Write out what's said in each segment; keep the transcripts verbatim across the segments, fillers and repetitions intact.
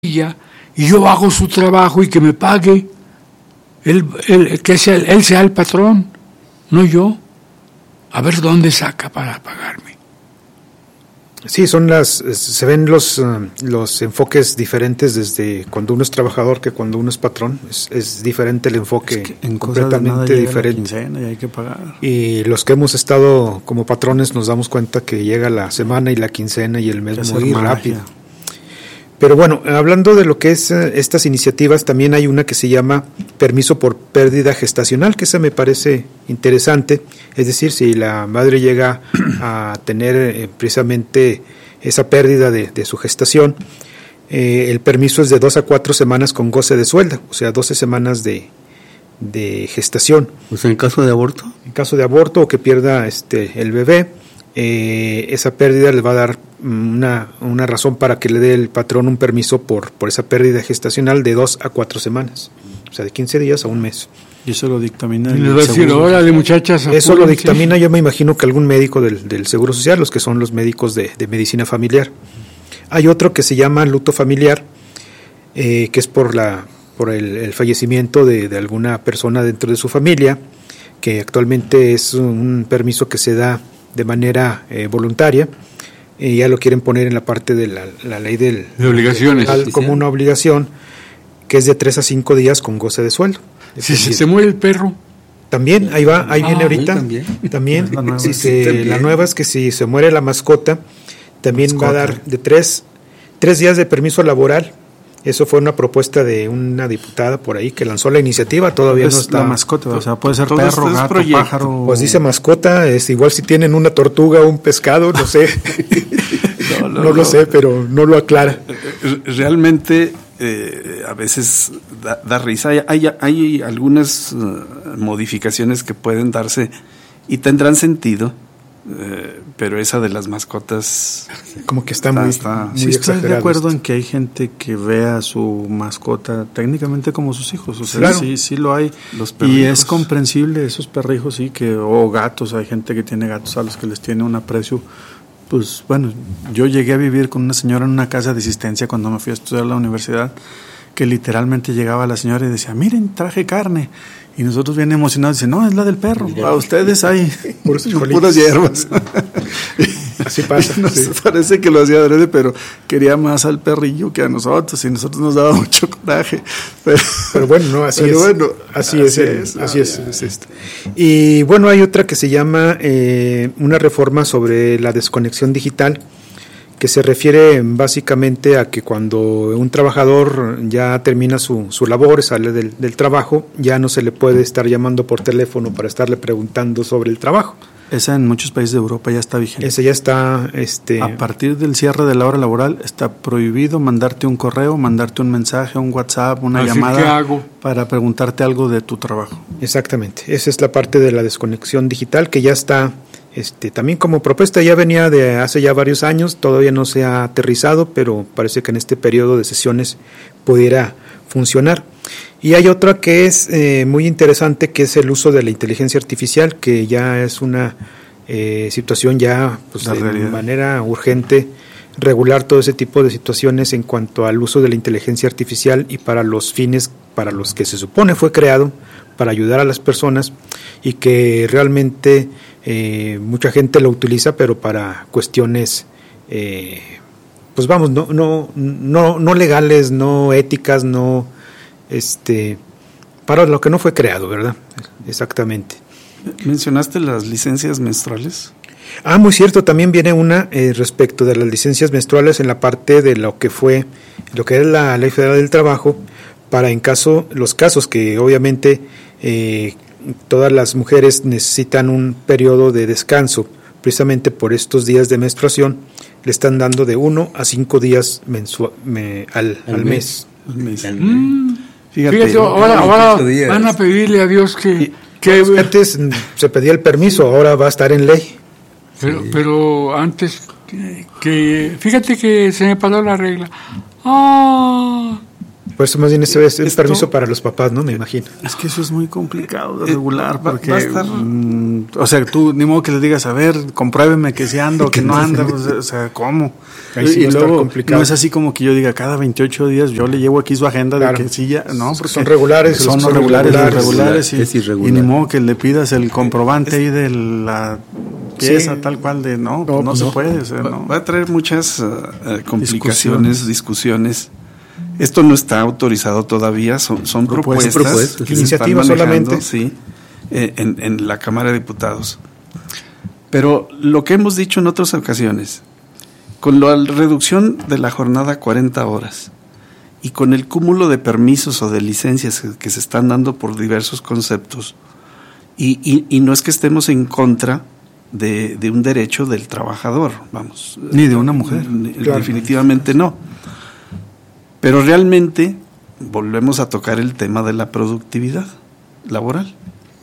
y yo hago su trabajo y que me pague, él, él, que sea, él sea el patrón, no yo. A ver dónde saca para pagarme. Sí, son las, se ven los, uh, los enfoques diferentes desde cuando uno es trabajador que cuando uno es patrón. Es, es diferente el enfoque, es que en completamente diferente. Y hay que pagar. Y los que hemos estado como patrones nos damos cuenta que llega la semana y la quincena y el mes muy rápido. Pero bueno, hablando de lo que es uh, estas iniciativas, también hay una que se llama permiso por pérdida gestacional, que esa me parece interesante. Es decir, si la madre llega a tener eh, precisamente esa pérdida de, de su gestación, eh, el permiso es de dos a cuatro semanas con goce de sueldo, o sea, doce semanas de, de gestación. O sea, en caso de aborto. En caso de aborto o que pierda este el bebé, eh, esa pérdida le va a dar una, una razón para que le dé el patrón un permiso por, por esa pérdida gestacional de dos a cuatro semanas, o sea, de quince días a un mes. Y eso lo dictamina y el les decir, órale, muchachas, eso lo dictamina, yo me imagino que algún médico del, del Seguro Social, los que son los médicos de, de medicina familiar. Hay otro que se llama luto familiar, eh, que es por la por el, el fallecimiento de, de alguna persona dentro de su familia, que actualmente es un permiso que se da de manera eh, voluntaria, y ya lo quieren poner en la parte de la, la ley del, de obligaciones del, como una obligación, que es de tres a cinco días con goce de sueldo. Si se, se muere el perro. También, ahí va, ahí ah, viene ahorita. También. También, la, nueva, si sí, se, también. la nueva es que si se muere la mascota, también mascota. va a dar de tres, tres días de permiso laboral. Eso fue una propuesta de una diputada por ahí que lanzó la iniciativa, todavía es no está. La mascota, o sea, puede ser perro, gato, proyecto. pájaro. Pues dice mascota, es igual si tienen una tortuga o un pescado, no sé. no, no, no, no lo sé, pero no lo aclara. Realmente eh, a veces da, da risa. Hay, hay, hay algunas uh, modificaciones que pueden darse y tendrán sentido. Eh, pero esa de las mascotas como que está, está muy, está, muy sí, estoy de acuerdo esto. en que hay gente que ve a su mascota técnicamente como sus hijos, o sea, claro. sí, sí lo hay, los y es comprensible esos perrijos, sí, que o gatos, hay gente que tiene gatos a los que les tiene un aprecio. Pues bueno, yo llegué a vivir con una señora en una casa de asistencia cuando me fui a estudiar a la universidad, que literalmente llegaba la señora y decía, miren, traje carne. Y nosotros bien emocionados, dicen, no, es la del perro. A ustedes hay puras, puras hierbas. Así pasa. Nos sí. parece que lo hacía adrede, pero quería más al perrillo que a nosotros. Y a nosotros nos daba mucho coraje. Pero, pero bueno, no, así pero es. Bueno, así, así es. es Así no, es. es, es esto. Y bueno, hay otra que se llama eh, una reforma sobre la desconexión digital, que se refiere básicamente a que cuando un trabajador ya termina su, su labor, sale del, del trabajo, ya no se le puede estar llamando por teléfono para estarle preguntando sobre el trabajo. Esa en muchos países de Europa ya está vigente. Esa ya está... Este, a partir del cierre de la hora laboral está prohibido mandarte un correo, mandarte un mensaje, un WhatsApp, una Así llamada que hago. para preguntarte algo de tu trabajo. Exactamente, esa es la parte de la desconexión digital que ya está... Este, también como propuesta ya venía de hace ya varios años, todavía no se ha aterrizado, pero parece que en este periodo de sesiones pudiera funcionar. Y hay otra que es eh, muy interesante, que es el uso de la inteligencia artificial, que ya es una eh, situación ya pues, de realidad. manera urgente, regular todo ese tipo de situaciones en cuanto al uso de la inteligencia artificial y para los fines para los que se supone fue creado, para ayudar a las personas, y que realmente eh, mucha gente lo utiliza, pero para cuestiones, eh, pues vamos, no, no, no, no legales, no éticas, no, este, para lo que no fue creado, ¿verdad? Exactamente. ¿Mencionaste las licencias menstruales? Ah, muy cierto, también viene una eh, respecto de las licencias menstruales en la parte de lo que fue, lo que es la Ley Federal del Trabajo, para en caso, los casos que obviamente eh, todas las mujeres necesitan un periodo de descanso, precisamente por estos días de menstruación, le están dando de uno a cinco días mensua, me, al, al, al mes. mes. Al mes. Mm, fíjate, fíjate, ahora, ahora van a pedirle a Dios que... que antes se pedía el permiso, ahora va a estar en ley. Pero, sí. pero antes, que, que fíjate que se me pasó la regla. ¡Ah! Por eso más bien ese es el Esto, permiso para los papás, ¿no? Me imagino. Es que eso es muy complicado de regular, porque, va a estar... mm, o sea, tú ni modo que le digas, a ver, compruébeme que sí anda o que no anda, o sea, ¿cómo? Ahí sí y va a luego, estar complicado. No es así como que yo diga, cada veintiocho días yo le llevo aquí su agenda claro. de que sí ya, no, porque son regulares. Son, son regulares, regulares, regulares y, es irregular. Y ni modo que le pidas el comprobante es, ahí de la pieza sí. tal cual de, no, no, no, no se puede. O sea, no. Va a traer muchas uh, complicaciones, discusiones. discusiones. Esto no está autorizado todavía, son, son propuestas, propuestas que iniciativas se están manejando, solamente sí, eh, en, en la Cámara de Diputados. Pero lo que hemos dicho en otras ocasiones, con la reducción de la jornada a cuarenta horas y con el cúmulo de permisos o de licencias que, que se están dando por diversos conceptos, y, y, y no es que estemos en contra de, de un derecho del trabajador, vamos. Ni de una mujer. Claro. Definitivamente no. Pero realmente volvemos a tocar el tema de la productividad laboral.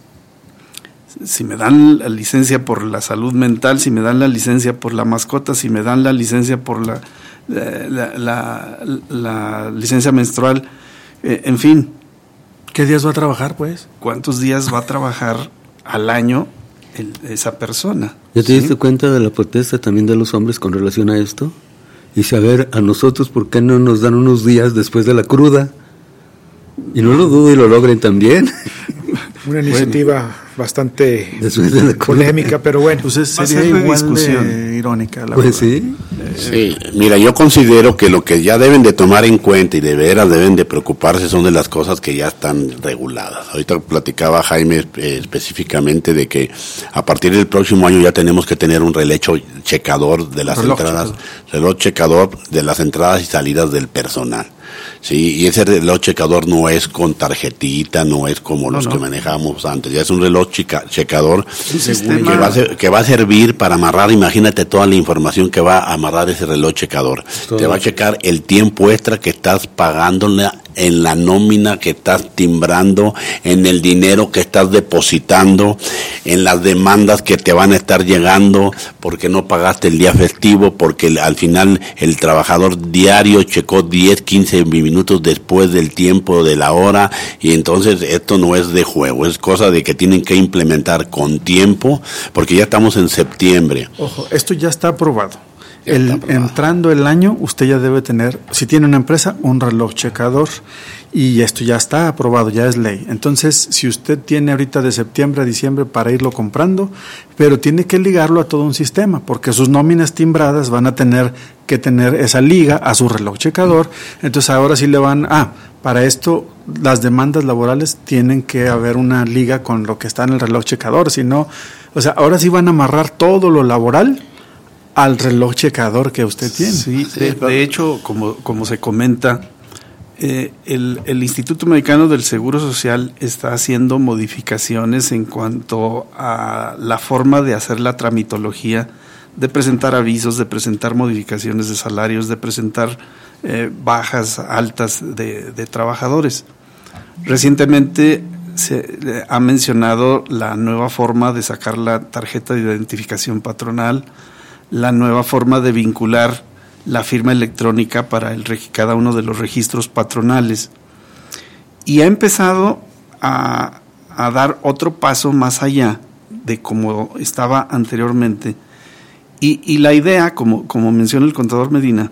Si me dan la licencia por la salud mental, si me dan la licencia por la mascota, si me dan la licencia por la, la, la, la, la licencia menstrual, eh, en fin. ¿Qué días va a trabajar, pues? ¿Cuántos días va a trabajar al año el, esa persona? ¿Ya te ¿sí? diste cuenta de la protesta también de los hombres con relación a esto? Y saber a nosotros por qué no nos dan unos días después de la cruda. Y no lo dudo y lo logren también. Una iniciativa bueno, bastante polémica, pero bueno. Pues es, sería igual discusión de irónica, la pues verdad. sí. Sí, mira, yo considero que lo que ya deben de tomar en cuenta y de veras deben de preocuparse son de las cosas que ya están reguladas. Ahorita platicaba Jaime eh, específicamente de que a partir del próximo año ya tenemos que tener un reloj checador de las reloj entradas, checador. reloj checador de las entradas y salidas del personal. Sí, y ese reloj checador no es con tarjetita, no es como no, los no. que manejábamos antes, ya es un reloj chica, checador que va, a ser, que va a servir para amarrar, imagínate toda la información que va a amarrar ese reloj checador. Todo. Te va a checar el tiempo extra que estás pagándole en la nómina que estás timbrando, en el dinero que estás depositando, en las demandas que te van a estar llegando porque no pagaste el día festivo, porque al final el trabajador diario checó diez, quince minutos después del tiempo de la hora, y entonces esto no es de juego, es cosa de que tienen que implementar con tiempo, porque ya estamos en septiembre. Ojo, esto ya está aprobado. El, entrando el año, usted ya debe tener, si tiene una empresa, un reloj checador, y esto ya está aprobado, ya es ley. Entonces, si usted tiene ahorita de septiembre a diciembre para irlo comprando, pero tiene que ligarlo a todo un sistema, porque sus nóminas timbradas van a tener que tener esa liga a su reloj checador. Entonces, ahora sí le van, ah, para esto las demandas laborales tienen que haber una liga con lo que está en el reloj checador, si no, o sea, ahora sí van a amarrar todo lo laboral al reloj checador que usted tiene. Sí, de, de hecho, como, como se comenta, eh, el, el Instituto Mexicano del Seguro Social está haciendo modificaciones en cuanto a la forma de hacer la tramitología, de presentar avisos, de presentar modificaciones de salarios, de presentar eh, bajas, altas de, de trabajadores. Recientemente se ha mencionado la nueva forma de sacar la tarjeta de identificación patronal, la nueva forma de vincular la firma electrónica para el, cada uno de los registros patronales, y ha empezado a, a dar otro paso más allá de como estaba anteriormente, y, y la idea, como, como menciona el contador Medina,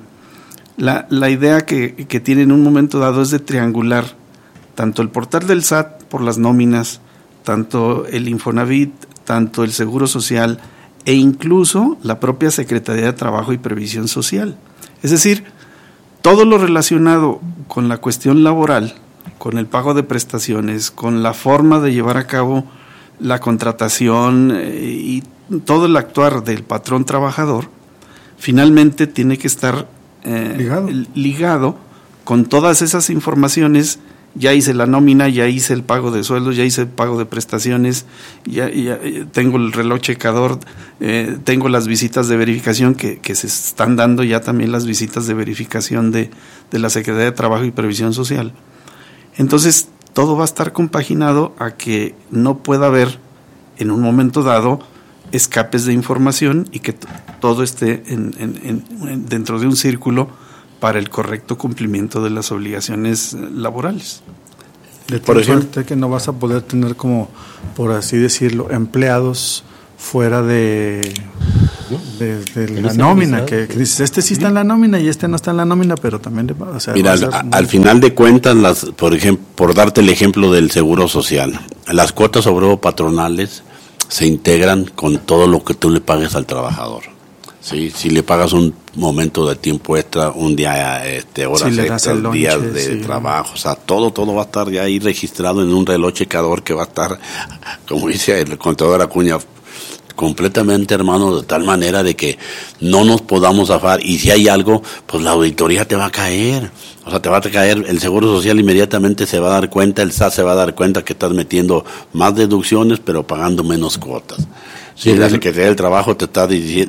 la, la idea que, que tiene en un momento dado es de triangular tanto el portal del S A T por las nóminas, tanto el Infonavit, tanto el Seguro Social, e incluso la propia Secretaría de Trabajo y Previsión Social. Es decir, todo lo relacionado con la cuestión laboral, con el pago de prestaciones, con la forma de llevar a cabo la contratación eh, y todo el actuar del patrón trabajador, finalmente tiene que estar eh, ligado. ligado con todas esas informaciones. Ya hice la nómina, ya hice el pago de sueldos, ya hice el pago de prestaciones, ya, ya tengo el reloj checador, eh, tengo las visitas de verificación que, que se están dando ya también, las visitas de verificación de, de la Secretaría de Trabajo y Previsión Social. Entonces, todo va a estar compaginado a que no pueda haber en un momento dado escapes de información y que t- todo esté en, en, en, dentro de un círculo para el correcto cumplimiento de las obligaciones laborales. De por ejemplo, que no vas a poder tener como, por así decirlo, empleados fuera de, de, de la nómina, que, que dices, este sí está en la nómina y este no está en la nómina, pero también, o sea, mira, al, al final de cuentas, las, por ejemplo, por darte el ejemplo del seguro social, las cuotas obrero patronales se integran con todo lo que tú le pagues al trabajador. Sí, si le pagas un momento de tiempo extra, un día, este, horas si extras, lonche, días de sí. trabajo, o sea, todo, todo va a estar ya ahí registrado en un reloj checador que va a estar, como dice el contador Acuña, completamente hermano, de tal manera de que no nos podamos zafar, y si hay algo, pues la auditoría te va a caer, o sea, te va a caer, el Seguro Social inmediatamente se va a dar cuenta, el S A T se va a dar cuenta que estás metiendo más deducciones, pero pagando menos cuotas. Si sí, la Secretaría del Trabajo te está diciendo,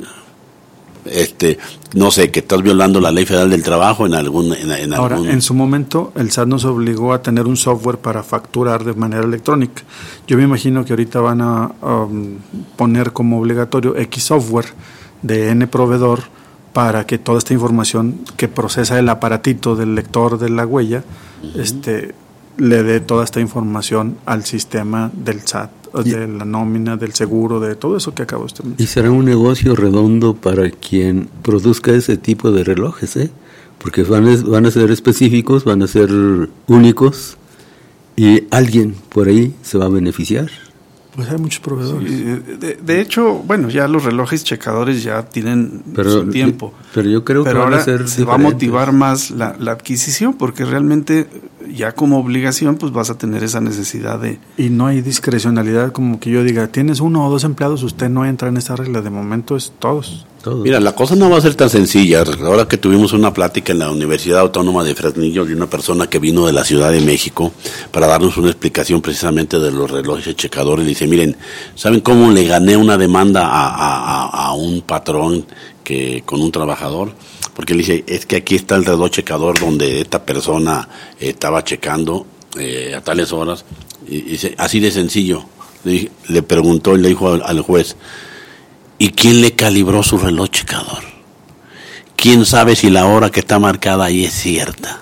este, no sé, que estás violando la Ley Federal del Trabajo en algún... En, en Ahora, algún... en su momento, el S A T nos obligó a tener un software para facturar de manera electrónica. Yo me imagino que ahorita van a um, poner como obligatorio X software de N proveedor para que toda esta información que procesa el aparatito del lector de la huella, uh-huh. este, le dé toda esta información al sistema del S A T, de la nómina, del seguro, de todo eso que acabo de mencionar. Y será un negocio redondo para quien produzca ese tipo de relojes, ¿eh? Porque van a, van a ser específicos, van a ser únicos, y alguien por ahí se va a beneficiar. Pues hay muchos proveedores. Sí, de, de hecho, bueno, ya los relojes checadores ya tienen pero, su tiempo. Pero yo creo pero que ahora van a ser se diferentes. Va a motivar más la, la adquisición, porque realmente ya como obligación pues vas a tener esa necesidad de... Y no hay discrecionalidad como que yo diga, tienes uno o dos empleados, usted no entra en esta regla. De momento es todos. Todos. Mira, la cosa no va a ser tan sencilla. Ahora que tuvimos una plática en la Universidad Autónoma de Fresnillo de una persona que vino de la Ciudad de México para darnos una explicación precisamente de los relojes checadores, dice, miren, ¿saben cómo le gané una demanda a, a, a, a un patrón que con un trabajador? Porque le dice, es que aquí está el reloj checador donde esta persona eh, estaba checando eh, a tales horas, y, y dice, así de sencillo. Le, le preguntó y le dijo al, al juez, ¿y quién le calibró su reloj checador? ¿Quién sabe si la hora que está marcada ahí es cierta?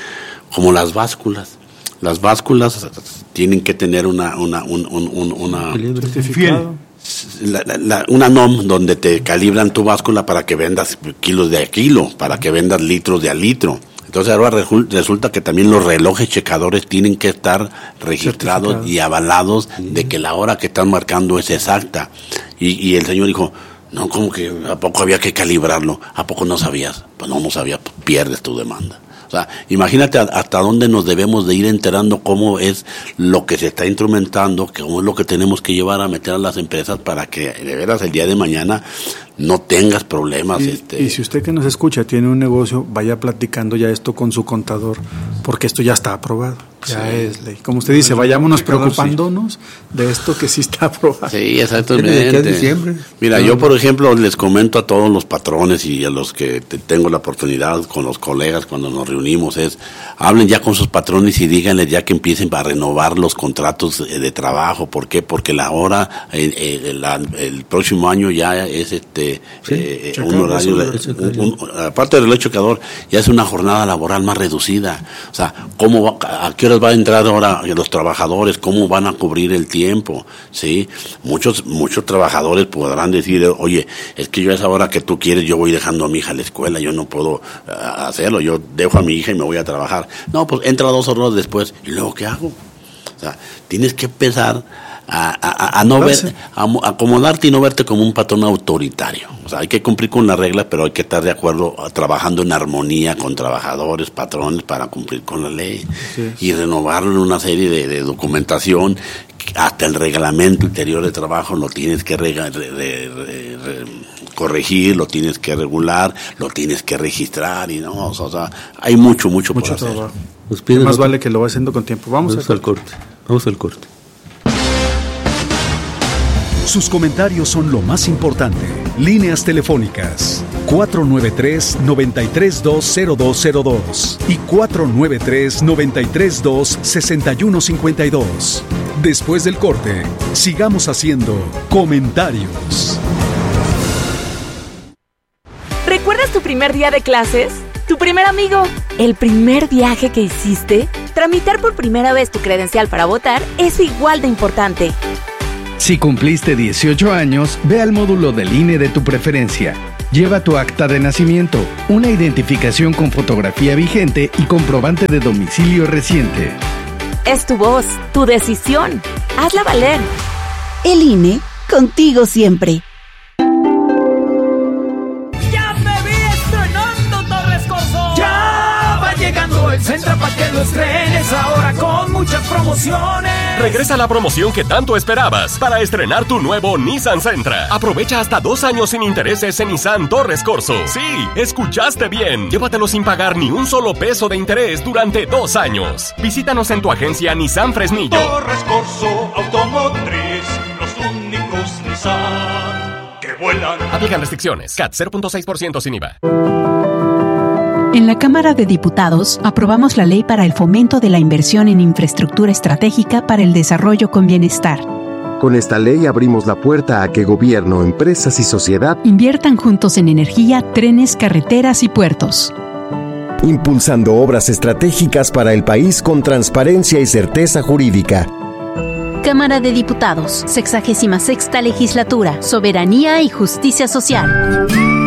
Como las básculas. Las básculas tienen que tener una una un, un, un, una certificado. La, la, la, una N O M donde te calibran tu báscula para que vendas kilos de a kilo, para que vendas litros de a litro. Entonces ahora resulta que también los relojes checadores tienen que estar registrados y avalados de que la hora que están marcando es exacta. Y, y el señor dijo, no, ¿cómo que a poco había que calibrarlo? ¿A poco no sabías? Pues no, no sabía, pues pierdes tu demanda. O sea, imagínate hasta dónde nos debemos de ir enterando cómo es lo que se está instrumentando, cómo es lo que tenemos que llevar a meter a las empresas para que de veras el día de mañana no tengas problemas. Y, este. y si usted que nos escucha tiene un negocio, vaya platicando ya esto con su contador, porque esto ya está aprobado. Ya sí. Es ley. Como usted dice, vayámonos preocupándonos sí. de esto que sí está aprobado. Sí, exactamente. Diciembre. Mira, no. yo por ejemplo les comento a todos los patrones y a los que te tengo la oportunidad con los colegas cuando nos reunimos es, hablen ya con sus patrones y díganles ya que empiecen a renovar los contratos de trabajo. ¿Por qué? Porque la hora, el, el, el, el próximo año ya es este sí, eh, un horario, un, un, aparte del reloj checador, ya es una jornada laboral más reducida. O sea, ¿cómo va, a qué horas va a entrar ahora los trabajadores? ¿Cómo van a cubrir el tiempo? Sí, muchos muchos trabajadores podrán decir, oye, es que yo a esa hora que tú quieres, yo voy dejando a mi hija a la escuela, yo no puedo uh, hacerlo, yo dejo a mi hija y me voy a trabajar. No, pues entra dos horas después, ¿y luego qué hago? O sea, tienes que empezar A, a, a no ver, a, a acomodarte y no verte como un patrón autoritario. O sea, hay que cumplir con las reglas, pero hay que estar de acuerdo, trabajando en armonía con trabajadores, patrones, para cumplir con la ley. Sí. Y renovarlo en una serie de, de documentación. Hasta el reglamento interior de trabajo lo tienes que rega, re, re, re, re, corregir, lo tienes que regular, lo tienes que registrar, y no, o sea, hay mucho, mucho, mucho por hacer. Pues pide más vale que lo vaya haciendo con tiempo. Vamos, Vamos al corte. Vamos al corte. Sus comentarios son lo más importante. Líneas telefónicas cuatro nueve tres, nueve tres dos, cero dos cero dos y cuatro nueve tres, nueve tres dos, seis uno cinco dos. Después del corte, sigamos haciendo comentarios. ¿Recuerdas tu primer día de clases? tu primer amigo, el primer viaje que hiciste. Tramitar por primera vez tu credencial para votar es igual de importante. Si cumpliste dieciocho años, ve al módulo del I N E de tu preferencia. Lleva tu acta de nacimiento, una identificación con fotografía vigente y comprobante de domicilio reciente. Es tu voz, tu decisión. Hazla valer. El I N E, contigo siempre. ¡Ya me vi estrenando Torres Corso! ¡Ya va llegando el Sentra para que lo estrenes ahora con muchas promociones! Regresa la promoción que tanto esperabas para estrenar tu nuevo Nissan Sentra. Aprovecha hasta dos años sin intereses en Nissan Torres Corso. Sí, escuchaste bien. Llévatelo sin pagar ni un solo peso de interés durante dos años. Visítanos en tu agencia Nissan Fresnillo. Torres Corso Automotriz, los únicos Nissan que vuelan. Aplican restricciones. C A T cero punto seis por ciento sin I V A. En la Cámara de Diputados aprobamos la ley para el fomento de la inversión en infraestructura estratégica para el desarrollo con bienestar. Con esta ley abrimos la puerta a que gobierno, empresas y sociedad inviertan juntos en energía, trenes, carreteras y puertos. Impulsando obras estratégicas para el país con transparencia y certeza jurídica. Cámara de Diputados, sexagésima sexta legislatura, soberanía y justicia social.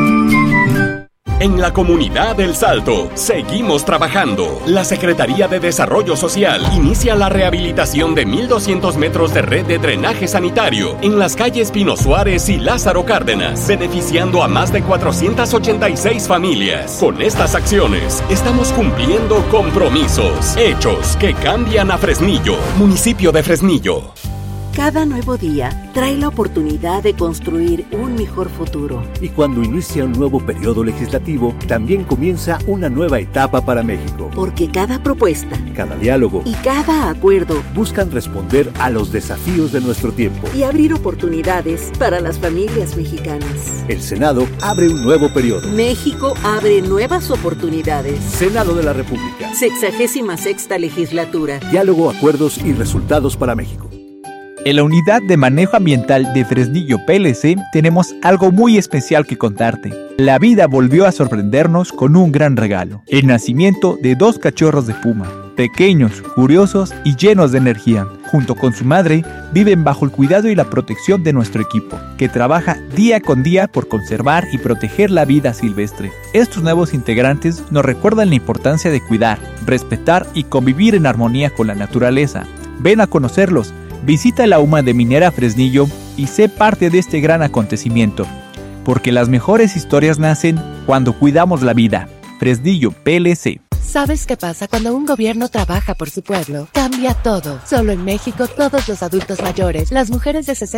En la comunidad del Salto, seguimos trabajando. La Secretaría de Desarrollo Social inicia la rehabilitación de mil doscientos metros de red de drenaje sanitario en las calles Pino Suárez y Lázaro Cárdenas, beneficiando a más de cuatrocientas ochenta y seis familias. Con estas acciones, estamos cumpliendo compromisos, hechos que cambian a Fresnillo, municipio de Fresnillo. Cada nuevo día trae la oportunidad de construir un mejor futuro. Y cuando inicia un nuevo periodo legislativo, también comienza una nueva etapa para México. Porque cada propuesta, cada diálogo y cada acuerdo buscan responder a los desafíos de nuestro tiempo y abrir oportunidades para las familias mexicanas. El Senado abre un nuevo periodo. México abre nuevas oportunidades. Senado de la República. Sexagésima sexta legislatura. Diálogo, acuerdos y resultados para México. En la Unidad de Manejo Ambiental de Fresnillo P L C tenemos algo muy especial que contarte. La vida volvió a sorprendernos con un gran regalo: el nacimiento de dos cachorros de puma, pequeños, curiosos y llenos de energía. Junto con su madre, viven bajo el cuidado y la protección de nuestro equipo, que trabaja día con día por conservar y proteger la vida silvestre. Estos nuevos integrantes nos recuerdan la importancia de cuidar, respetar y convivir en armonía con la naturaleza. Ven a conocerlos. Visita la U M A de Minera Fresnillo y sé parte de este gran acontecimiento, porque las mejores historias nacen cuando cuidamos la vida. Fresnillo P L C. ¿Sabes qué pasa cuando un gobierno trabaja por su pueblo? Cambia todo. Solo en México, todos los adultos mayores, las mujeres de sesenta